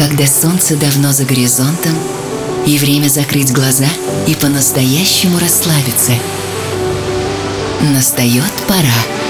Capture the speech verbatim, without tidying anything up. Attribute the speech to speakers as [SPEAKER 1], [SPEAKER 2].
[SPEAKER 1] когда солнце давно за горизонтом, и время закрыть глаза и по-настоящему расслабиться. Настает пора.